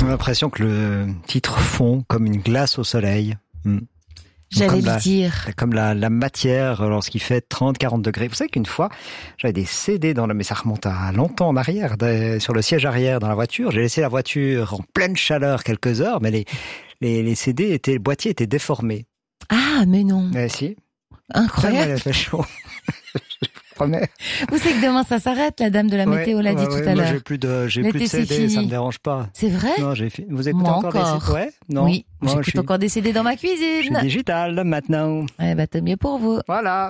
J'ai l'impression que le titre fond comme une glace au soleil. J'allais le dire. Comme la matière lorsqu'il fait 30-40 degrés. Vous savez qu'une fois, j'avais des CD mais ça remonte à longtemps en arrière, sur le siège arrière dans la voiture. J'ai laissé la voiture en pleine chaleur quelques heures, mais les CD le boîtier était déformé. Ah, mais non. Mais si. Incroyable. Il a fait chaud. Je promets. Vous savez que demain ça s'arrête, la dame de la météo l'a dit tout à l'heure. Moi, j'ai plus de CD, ça me dérange pas. C'est vrai? Non, vous écoutez encore des CD? Ouais? Non. Oui, j'écoute encore des CD dans ma cuisine. Je suis digital, maintenant. Tant mieux pour vous. Voilà.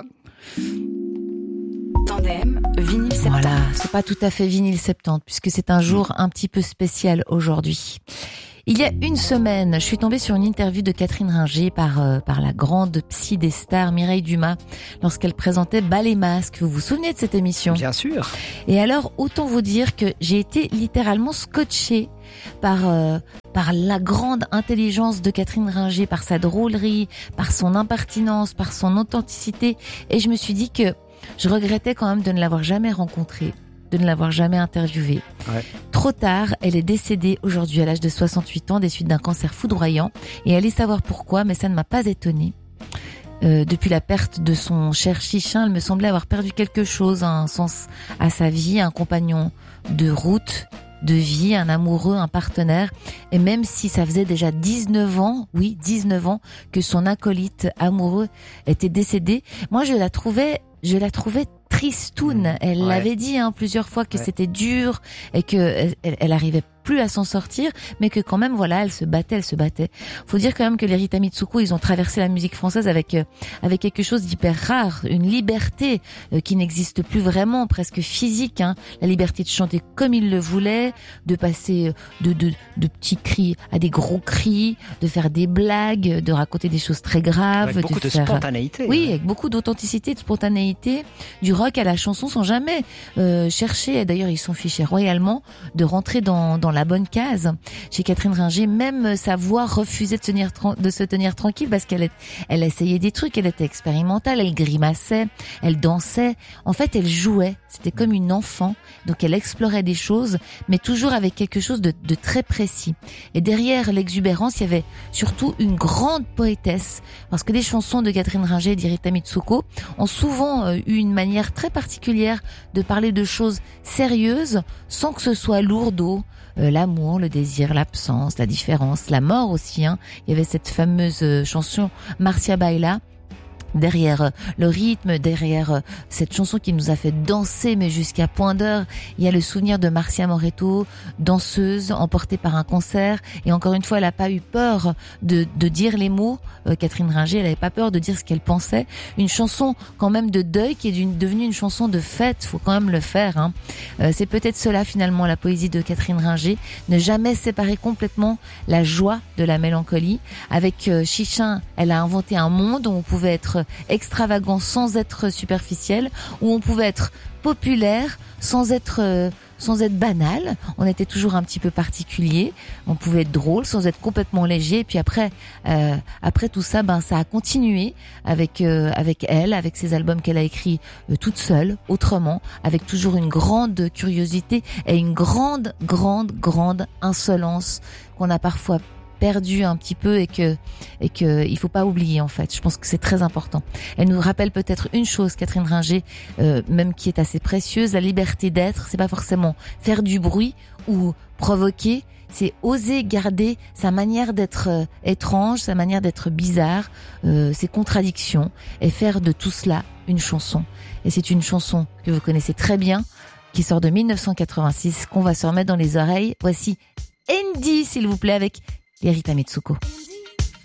Tandem, vinyle 70. Voilà, c'est pas tout à fait vinyle 70, puisque c'est un jour un petit peu spécial aujourd'hui. Il y a une semaine, je suis tombée sur une interview de Catherine Ringer par la grande psy des stars Mireille Dumas lorsqu'elle présentait Bal et Masques. Vous vous souvenez de cette émission? Bien sûr. Et alors, autant vous dire que j'ai été littéralement scotchée par la grande intelligence de Catherine Ringer, par sa drôlerie, par son impertinence, par son authenticité. Et je me suis dit que je regrettais quand même de ne l'avoir jamais rencontrée, de ne l'avoir jamais interviewée. Ouais. Trop tard, elle est décédée aujourd'hui à l'âge de 68 ans des suites d'un cancer foudroyant. Et allez savoir pourquoi, mais ça ne m'a pas étonnée. Depuis la perte de son cher Chichin, elle me semblait avoir perdu quelque chose, un sens à sa vie, un compagnon de route, de vie, un amoureux, un partenaire. Et même si ça faisait déjà 19 ans que son acolyte amoureux était décédé, moi je la trouvais tristoune. Elle l'avait dit plusieurs fois que c'était dur et que elle arrivait plus à s'en sortir, mais que quand même elle se battait. Faut dire quand même que les Rita Mitsuko, ils ont traversé la musique française avec quelque chose d'hyper rare, une liberté qui n'existe plus vraiment, presque physique, la liberté de chanter comme ils le voulaient, de passer de petits cris à des gros cris, de faire des blagues, de raconter des choses très graves, avec beaucoup de spontanéité. Oui, avec beaucoup d'authenticité, de spontanéité, du rock à la chanson sans jamais chercher, et d'ailleurs ils sont fichés royalement, de rentrer dans la bonne case. Chez Catherine Ringer, même sa voix refusait de se tenir tranquille parce qu'elle essayait des trucs, elle était expérimentale, elle grimaçait, elle dansait. En fait, elle jouait. C'était comme une enfant. Donc elle explorait des choses, mais toujours avec quelque chose de très précis. Et derrière l'exubérance, il y avait surtout une grande poétesse, parce que les chansons de Catherine Ringer et d'Rita Mitsuko ont souvent eu une manière très particulière de parler de choses sérieuses sans que ce soit lourdeau. L'amour, le désir, l'absence, la différence, la mort aussi. Il y avait cette fameuse chanson Marcia Baila. Derrière le rythme, derrière cette chanson qui nous a fait danser, mais jusqu'à point d'heure, il y a le souvenir de Marcia Moretto, danseuse, emportée par un concert. Et encore une fois, elle n'a pas eu peur de dire les mots. Catherine Ringer, elle n'avait pas peur de dire ce qu'elle pensait. Une chanson quand même de deuil qui est devenue une chanson de fête. Faut quand même le faire. C'est peut-être cela finalement, la poésie de Catherine Ringer. Ne jamais séparer complètement la joie de la mélancolie. Avec Chichin, elle a inventé un monde où on pouvait être extravagant sans être superficiel, où on pouvait être populaire sans être banal. On était toujours un petit peu particulier. On pouvait être drôle sans être complètement léger. Et puis après tout ça, ça a continué avec elle, avec ses albums qu'elle a écrits toute seule, autrement, avec toujours une grande curiosité et une grande insolence qu'on a parfois perdu un petit peu et que il faut pas oublier en fait. Je pense que c'est très important. Elle nous rappelle peut-être une chose, Catherine Ringer, même qui est assez précieuse, la liberté d'être. C'est pas forcément faire du bruit ou provoquer, c'est oser garder sa manière d'être étrange, sa manière d'être bizarre, ses contradictions, et faire de tout cela une chanson. Et c'est une chanson que vous connaissez très bien, qui sort de 1986, qu'on va se remettre dans les oreilles. Voici Andy, s'il vous plaît, avec Rita Mitsuko.